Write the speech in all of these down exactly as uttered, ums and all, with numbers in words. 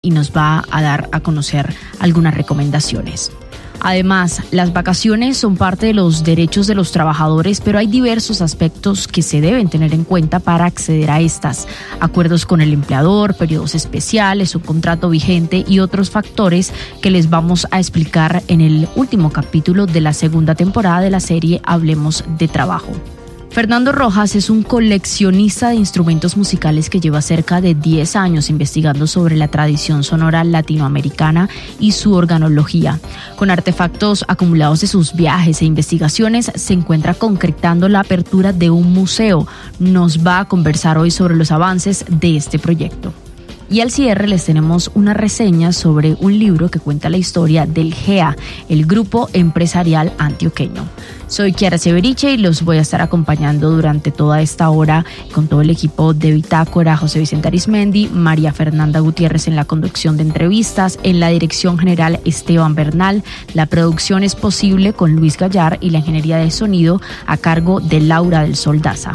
y nos va a dar a conocer algunas recomendaciones. Además, las vacaciones son parte de los derechos de los trabajadores, pero hay diversos aspectos que se deben tener en cuenta para acceder a estas. Acuerdos con el empleador, periodos especiales, un contrato vigente y otros factores que les vamos a explicar en el último capítulo de la segunda temporada de la serie Hablemos de Trabajo. Fernando Rojas es un coleccionista de instrumentos musicales que lleva cerca de diez años investigando sobre la tradición sonora latinoamericana y su organología. Con artefactos acumulados de sus viajes e investigaciones, se encuentra concretando la apertura de un museo. Nos va a conversar hoy sobre los avances de este proyecto. Y al cierre les tenemos una reseña sobre un libro que cuenta la historia del G E A, el Grupo Empresarial Antioqueño. Soy Kiara Severiche y los voy a estar acompañando durante toda esta hora con todo el equipo de Bitácora, José Vicente Arismendi, María Fernanda Gutiérrez en la conducción de entrevistas, en la dirección general Esteban Bernal. La producción es posible con Luis Gallar y la ingeniería de sonido a cargo de Laura del Sol Daza.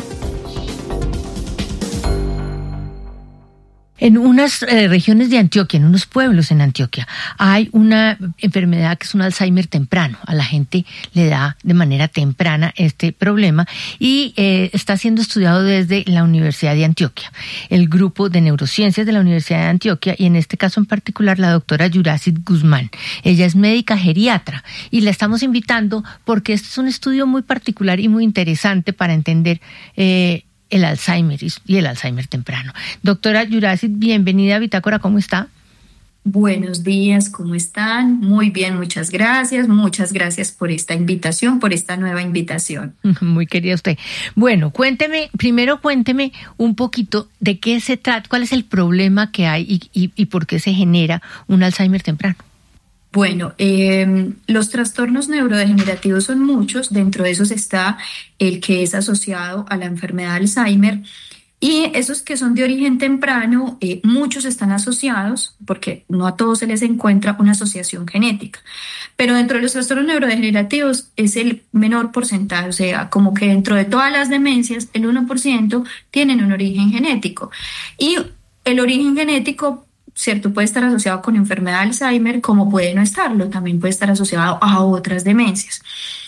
En unas eh, regiones de Antioquia, en unos pueblos en Antioquia, hay una enfermedad que es un Alzheimer temprano. A la gente le da de manera temprana este problema y eh, está siendo estudiado desde la Universidad de Antioquia, el grupo de neurociencias de la Universidad de Antioquia y en este caso en particular la doctora Yuracid Guzmán. Ella es médica geriatra y la estamos invitando porque este es un estudio muy particular y muy interesante para entender eh, el Alzheimer y el Alzheimer temprano. Doctora Yuracid, bienvenida a Bitácora, ¿cómo está? Buenos días, ¿cómo están? Muy bien, muchas gracias. Muchas gracias por esta invitación, por esta nueva invitación. Muy querida usted. Bueno, cuénteme, primero cuénteme un poquito de qué se trata, cuál es el problema que hay y, y, y por qué se genera un Alzheimer temprano. Bueno, eh, los trastornos neurodegenerativos son muchos, dentro de esos está el que es asociado a la enfermedad de Alzheimer y esos que son de origen temprano, eh, muchos están asociados porque no a todos se les encuentra una asociación genética, pero dentro de los trastornos neurodegenerativos es el menor porcentaje, o sea, como que dentro de todas las demencias el uno por ciento tienen un origen genético y el origen genético, ¿cierto? Puede estar asociado con enfermedad de Alzheimer, como puede no estarlo, también puede estar asociado a otras demencias.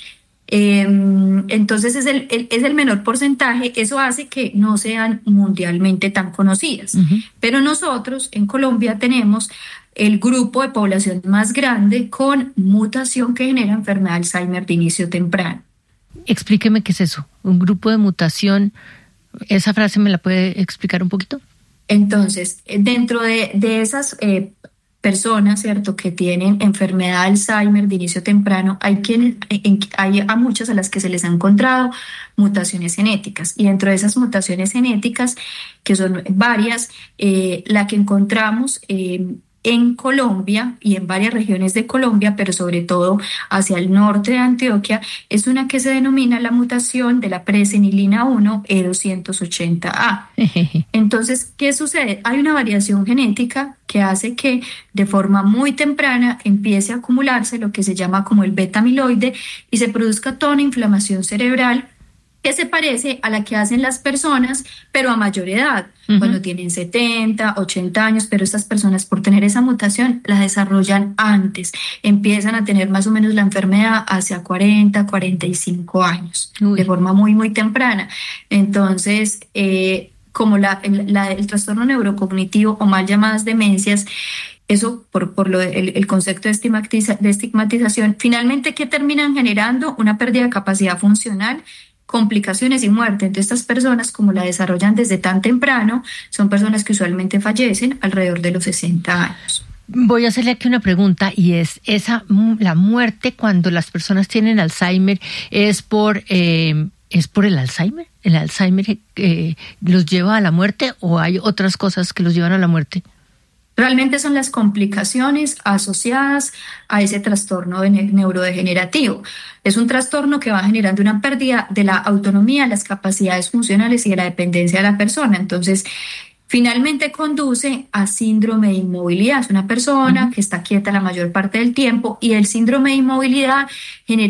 Eh, entonces es el, el, es el menor porcentaje, eso hace que no sean mundialmente tan conocidas. Uh-huh. Pero nosotros en Colombia tenemos el grupo de población más grande con mutación que genera enfermedad de Alzheimer de inicio temprano. Explíqueme qué es eso, un grupo de mutación, ¿esa frase me la puede explicar un poquito? Entonces, dentro de, de esas eh, personas, ¿cierto?, que tienen enfermedad de Alzheimer de inicio temprano, hay, quien, en, hay a muchas a las que se les ha encontrado mutaciones genéticas. Y dentro de esas mutaciones genéticas, que son varias, eh, la que encontramos eh, en Colombia y en varias regiones de Colombia, pero sobre todo hacia el norte de Antioquia, es una que se denomina la mutación de la presenilina uno E doscientos ochenta A. Entonces, ¿qué sucede? Hay una variación genética que hace que de forma muy temprana empiece a acumularse lo que se llama como el beta amiloide y se produzca toda una inflamación cerebral que se parece a la que hacen las personas, pero a mayor edad, uh-huh. cuando tienen setenta, ochenta años, pero estas personas por tener esa mutación la desarrollan antes, empiezan a tener más o menos la enfermedad hacia cuarenta, cuarenta y cinco años, Uy. de forma muy, muy temprana. Entonces, eh, como la, el, la, el trastorno neurocognitivo o mal llamadas demencias, eso por, por lo, el, el concepto de, estigmatiza, de estigmatización, finalmente, ¿qué terminan generando? Una pérdida de capacidad funcional, complicaciones y muerte. Entonces, estas personas, como la desarrollan desde tan temprano, son personas que usualmente fallecen alrededor de los sesenta años. Voy a hacerle aquí una pregunta y es, esa la muerte cuando las personas tienen Alzheimer es por, eh, ¿es por el Alzheimer? ¿El Alzheimer eh, los lleva a la muerte o hay otras cosas que los llevan a la muerte? Realmente son las complicaciones asociadas a ese trastorno de ne- neurodegenerativo. Es un trastorno que va generando una pérdida de la autonomía, las capacidades funcionales y de la dependencia de la persona. Entonces, finalmente conduce a síndrome de inmovilidad. Es una persona uh-huh. que está quieta la mayor parte del tiempo y el síndrome de inmovilidad genera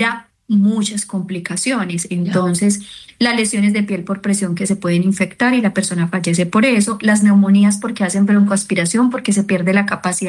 muchas complicaciones. Entonces, las lesiones de piel por presión que se pueden infectar y la persona fallece por eso, las neumonías porque hacen broncoaspiración, porque se pierde la capacidad